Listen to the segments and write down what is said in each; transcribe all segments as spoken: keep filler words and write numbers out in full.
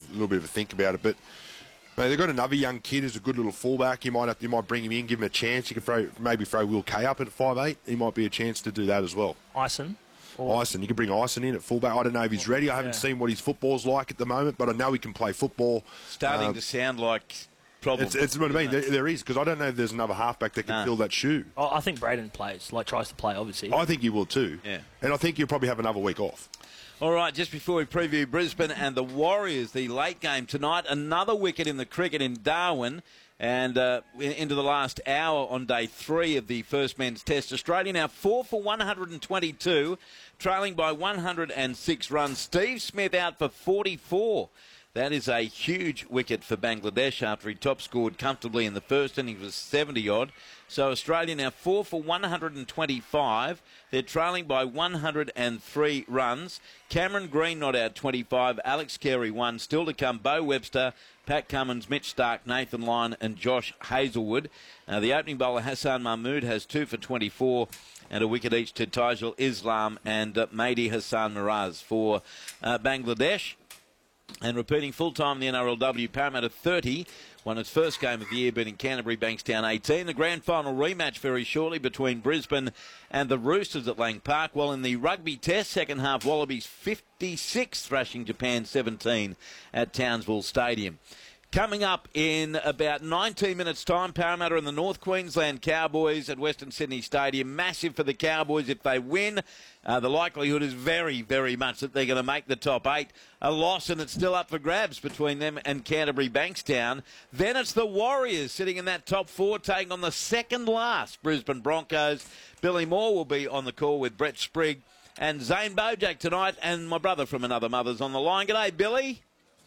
a little bit of a think about it. But mate, they've got another young kid who's a good little fullback. You might have, you might bring him in, give him a chance. You could throw maybe throw Will Kay up at five eight. He might be a chance to do that as well. Ison. Or... Ison, you can bring Ison in at fullback. I don't know if he's ready. I haven't yeah. seen what his football's like at the moment, but I know he can play football. Starting um, to sound like problems. It's, it's what I mean. There, there is, because I don't know if there's another halfback that can no. fill that shoe. Oh, I think Braden plays, like tries to play, obviously. I think he will too. Yeah. And I think you'll probably have another week off. All right, just before we preview Brisbane and the Warriors, the late game tonight, another wicket in the cricket in Darwin. And uh, into the last hour on day three of the first men's test. Australia now four for one hundred twenty-two, trailing by one hundred six runs. Steve Smith out for forty-four. That is a huge wicket for Bangladesh after he top scored comfortably in the first innings, was seventy odd. So Australia now four for one hundred twenty-five. They're trailing by one hundred three runs. Cameron Green not out twenty-five. Alex Carey one. Still to come, Bo Webster, Pat Cummins, Mitch Stark, Nathan Lyon and Josh Hazlewood. Uh, the opening bowler Hassan Mahmood has two for twenty-four and a wicket each to Taijul Islam and uh, Mehdi Hassan Miraz for uh, Bangladesh. And repeating full-time in the N R L W, Parramatta thirty, won its first game of the year, beating Canterbury Bankstown eighteen. The grand final rematch very shortly between Brisbane and the Roosters at Lang Park, while in the rugby test, second half Wallabies fifty-six, thrashing Japan seventeen at Townsville Stadium. Coming up in about nineteen minutes' time, Parramatta and the North Queensland Cowboys at Western Sydney Stadium. Massive for the Cowboys if they win. Uh, the likelihood is very, very much that they're going to make the top eight. A loss and it's still up for grabs between them and Canterbury Bankstown. Then it's the Warriors sitting in that top four, taking on the second last Brisbane Broncos. Billy Moore will be on the call with Brett Sprigg and Zane Bojack tonight, and my brother from another mother's on the line. G'day, Billy.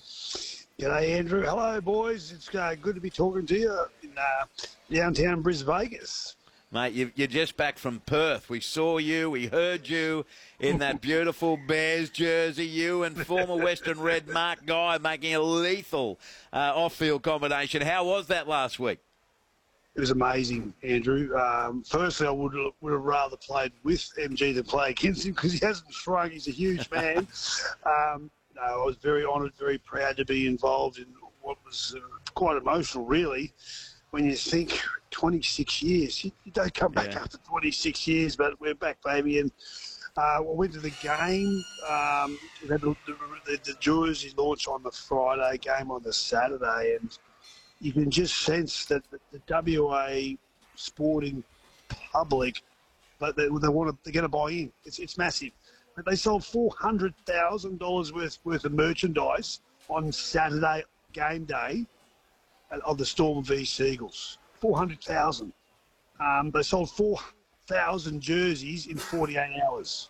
G'day, Andrew. Hello, boys. It's uh, good to be talking to you in uh, downtown Brisbane, Vegas. Mate, you, you're just back from Perth. We saw you, we heard you in that beautiful Bears jersey, you and former Western Red Mark Guy making a lethal uh, off-field combination. How was that last week? It was amazing, Andrew. Um, firstly, I would, would have rather played with M G than play against him because he hasn't shrunk. He's a huge man. um, no, I was very honoured, very proud to be involved in what was uh, quite emotional, really, when you think twenty-six years. You, you don't come back yeah. after twenty-six years, but we're back, baby. And uh, we went to the game. Um, we had the, the, the jersey launch on the Friday, game on the Saturday, and you can just sense that the, the W A sporting public, but they, they want to, they're going to buy in. It's, it's massive. But they sold four hundred thousand dollars worth, worth of merchandise on Saturday game day of the Storm v Seagulls. four hundred thousand dollars. Um, they sold four thousand jerseys in forty-eight hours.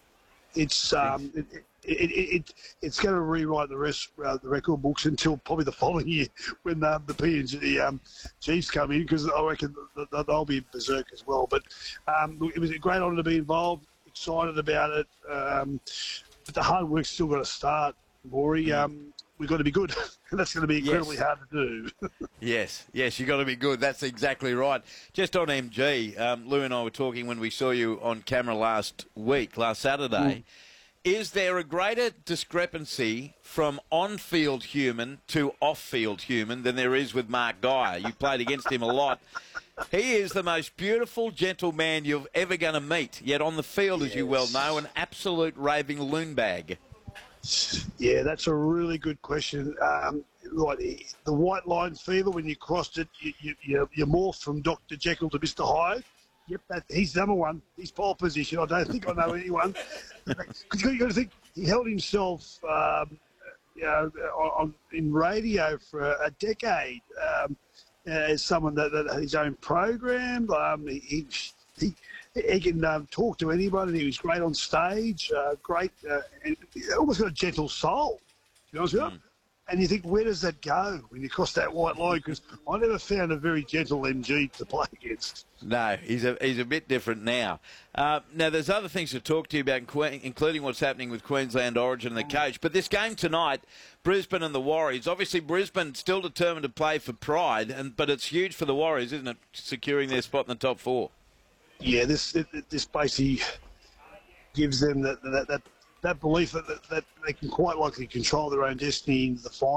It's um, it, it, it, it, it's going to rewrite the rest uh, the record books until probably the following year when uh, the P and G um, Chiefs come in, because I reckon they'll be berserk as well. But um, it was a great honour to be involved. Excited about it, um, but the hard work's still got to start, Maury. Um, we've got to be good. That's going to be incredibly yes. hard to do. yes, yes, you've got to be good. That's exactly right. Just on M G, um, Lou and I were talking when we saw you on camera last week, last Saturday. Mm. Is there a greater discrepancy from on-field human to off-field human than there is with Mark Dyer? You played against him a lot. He is the most beautiful, gentle man you're ever going to meet. Yet on the field, yes. as you well know, an absolute raving loon bag. Yeah, that's a really good question. Um, like the white line fever, when you crossed it, you, you, you, you morphed from Doctor Jekyll to Mister Hyde. Yep, that, he's number one. He's pole position. I don't think I know anyone. Because you've got to think, he held himself um, you know, on, in radio for a decade. Um, as someone that, that had his own program, um, he, he he can um, talk to anybody. He was great on stage, uh, great, uh, and almost got a gentle soul. To be honest with you. Mm. And you think, where does that go when you cross that white line? Because I never found a very gentle M G to play against. No, he's a he's a bit different now. Uh, now, there's other things to talk to you about, including what's happening with Queensland Origin and the coach. But this game tonight, Brisbane and the Warriors. Obviously, Brisbane still determined to play for pride, and but it's huge for the Warriors, isn't it, securing their spot in the top four? Yeah, this this basically gives them that that that, that belief that, that that they can quite likely control their own destiny into the final.